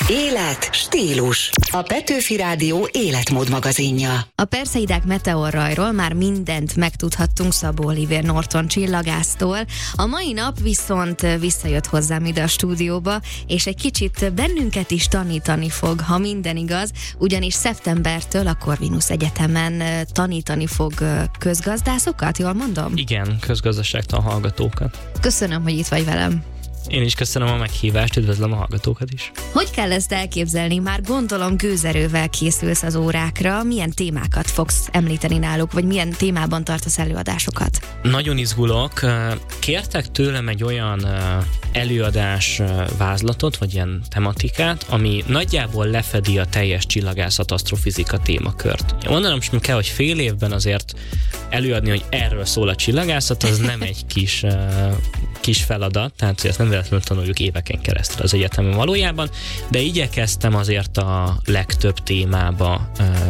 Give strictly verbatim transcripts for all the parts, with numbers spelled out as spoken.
Élet, stílus. A Petőfi Rádió életmód magazinja. A Perseidák meteorrajról már mindent megtudhattunk Szabó Olivér Norton csillagásztól. A mai nap viszont visszajött hozzám ide a stúdióba, és egy kicsit bennünket is tanítani fog, ha minden igaz, ugyanis szeptembertől a Corvinus Egyetemen tanítani fog közgazdászokat, jól mondom? Igen, közgazdaságtan hallgatókat. Köszönöm, hogy itt vagy velem. Én is köszönöm a meghívást, üdvözlöm a hallgatókat is. Hogy kell ezt elképzelni? Már gondolom gőzerővel készülsz az órákra. Milyen témákat fogsz említeni náluk, vagy milyen témában tartasz előadásokat? Nagyon izgulok. Kértek tőlem egy olyan előadás vázlatot, vagy ilyen tematikát, ami nagyjából lefedi a teljes csillagászat asztrofizika témakört. Mondanom sem kell, hogy fél évben azért előadni, hogy erről szól a csillagászat, az nem egy kis, kis feladat, tehát ezt nem véletlenül tanuljuk éveken keresztül az egyetemen valójában, de igyekeztem azért a legtöbb témába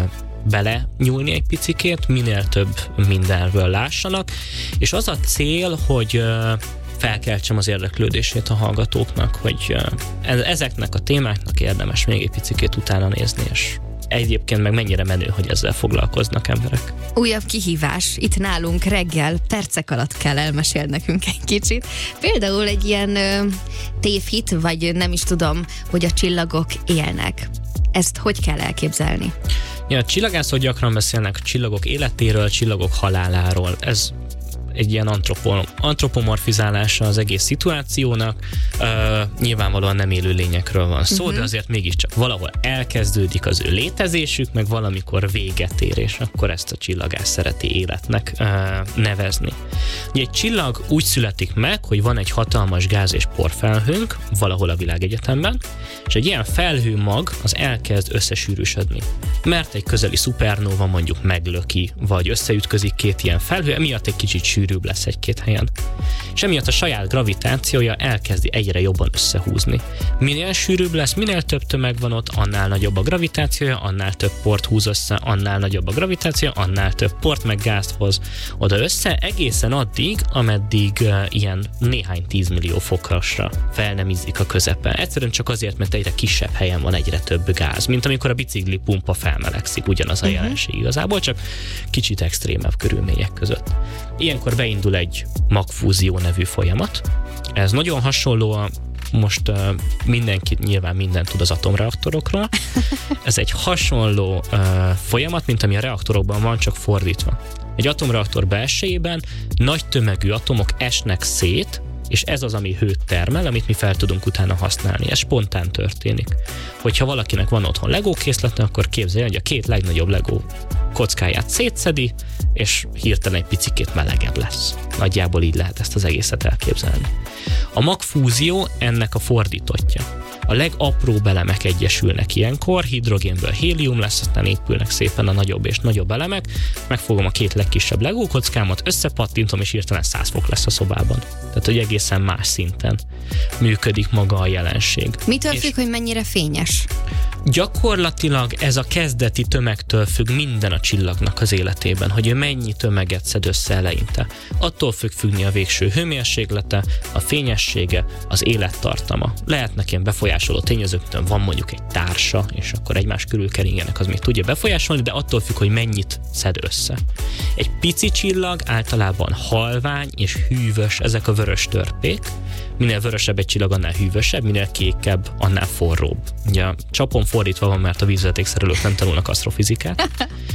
bele nyúlni egy picikét, minél több mindenről lássanak, és az a cél, hogy felkeltsem az érdeklődését a hallgatóknak, hogy ezeknek a témáknak érdemes még egy picikét utána nézni, és egyébként meg mennyire menő, hogy ezzel foglalkoznak emberek. Újabb kihívás. Itt nálunk reggel percek alatt kell elmesélni nekünk egy kicsit. Például egy ilyen ö, tévhit, vagy nem is tudom, hogy a csillagok élnek. Ezt hogy kell elképzelni? Ja, a csillagászok gyakran beszélnek a csillagok életéről, csillagok haláláról. Ez egy ilyen antropo- antropomorfizálása az egész szituációnak. Uh, nyilvánvalóan nem élő lényekről van szó, uh-huh. de azért mégiscsak valahol elkezdődik az ő létezésük, meg valamikor véget ér, és akkor ezt a csillagász szereti életnek uh, nevezni. Egy csillag úgy születik meg, hogy van egy hatalmas gáz- és porfelhőnk valahol a világegyetemben, és egy ilyen felhőmag az elkezd összesűrűsödni. Mert egy közeli szupernóva mondjuk meglöki, vagy összeütközik két ilyen felhő, emiatt egy kicsit sűrűbb lesz egy-két helyen. És emiatt a saját gravitációja elkezdi egyre jobban összehúzni. Minél sűrűbb lesz, minél több tömeg van ott, annál nagyobb a gravitációja, annál több port húz össze, annál nagyobb a gravitáció, annál több port meg gázt hoz oda össze, egészen addig, ameddig uh, ilyen néhány tízmillió fokosra fel nem izzik a közepe. Egyszerűen csak azért, mert egyre kisebb helyen van egyre több gáz, mint amikor a bicikli pumpa felmelegszik, ugyanaz a jelenség igazából, csak kicsit extrémebb körülmények között. Ilyenkor beindul egy magfúzió nevű folyamat. Ez nagyon hasonló a most uh, mindenki nyilván mindent tud az atomreaktorokról. Ez egy hasonló uh, folyamat, mint ami a reaktorokban van, csak fordítva. Egy atomreaktor belsejében nagy tömegű atomok esnek szét, és ez az, ami hőt termel, amit mi fel tudunk utána használni. Ez spontán történik. Hogyha valakinek van otthon Lego készlete, akkor képzelje, hogy a két legnagyobb Lego kockáját szétszedi, és hirtelen egy picikét melegebb lesz. Nagyjából így lehet ezt az egészet elképzelni. A magfúzió ennek a fordítottja. A legapróbb elemek egyesülnek ilyenkor, hidrogénből hélium lesz, aztán épülnek szépen a nagyobb és nagyobb elemek, megfogom a két legkisebb Lego kockámat, összepattintom, és hirtelen száz fok lesz a szobában. Tehát, hogy egészen más szinten működik maga a jelenség. Mitől és függ, hogy mennyire fényes? Gyakorlatilag ez a kezdeti tömegtől függ minden a csillagnak az életében, hogy ő mennyi tömeget szed össze eleinte. Attól függ függni a végső hőmérséklete, a fényessége, az élettartama. Lehetnek ilyen befolyásoló tényezők, mint van mondjuk egy társa, és akkor egymás körül keringenek, az még tudja befolyásolni, de attól függ, hogy mennyit szed össze. Egy pici csillag általában halvány és hűvös, ezek a vörös törpék. Minél vörösebb egy csillag, annál hűvösebb, minél kékebb, annál forróbb. Ugye csapon fordítva van, mert a vízvezetékszerelők nem tanulnak asztrofizikát.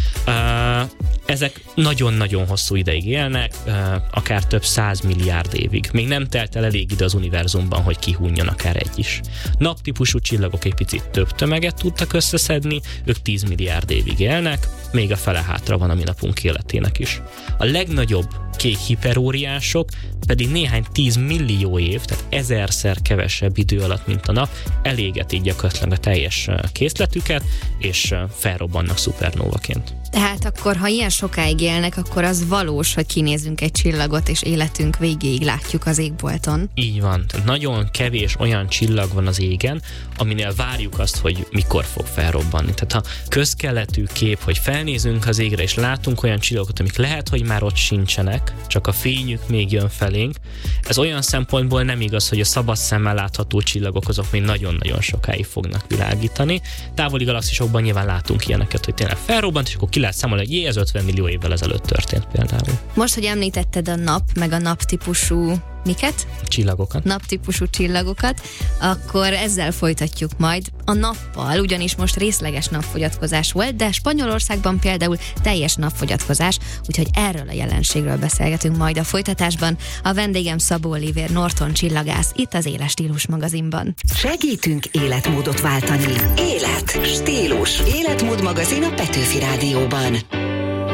Uh, ezek nagyon-nagyon hosszú ideig élnek, uh, akár több száz milliárd évig. Még nem telt el elég ide az univerzumban, hogy kihúnjon akár egy is. Naptípusú csillagok egy picit több tömeget tudtak összeszedni, ők tíz milliárd évig élnek, még a fele hátra van a mi napunk életének is. A legnagyobb kék hiperóriások pedig néhány tíz millió év, tehát ezerszer kevesebb idő alatt, mint a nap, elégetik gyakorlatilag a teljes készletüket, és felrobbannak szupernóvaként. Tehát akkor, ha ilyen sokáig élnek, akkor az valós, hogy kinézünk egy csillagot, és életünk végéig látjuk az égbolton. Így van. Tehát nagyon kevés olyan csillag van az égen, aminél várjuk azt, hogy mikor fog felrobbanni. Tehát ha közkeletű kép, hogy felnézünk az égre, és látunk olyan csillagokat, amik lehet, hogy már ott sincsenek, csak a fényük még jön felénk. Ez olyan szempontból nem igaz, hogy a szabad szemmel látható csillagok azok még nagyon-nagyon sokáig fognak világítani. Távoli galaxisokban nyilván látunk ilyeneket, hogy tényleg felrobbant, és akkor ki lehet számolni, hogy jé, ez ötven millió évvel ezelőtt történt például. Most, hogy említetted a nap, meg a naptípusú miket? Csillagokat. Naptípusú csillagokat, akkor ezzel folytatjuk majd a nappal, ugyanis most részleges napfogyatkozás volt, de Spanyolországban például teljes napfogyatkozás, úgyhogy erről a jelenségről beszélgetünk majd a folytatásban. A vendégem Szabó Olivér Norton csillagász, itt az Éles Stílus magazinban. Segítünk életmódot váltani. Élet, stílus, életmód magazin a Petőfi Rádióban.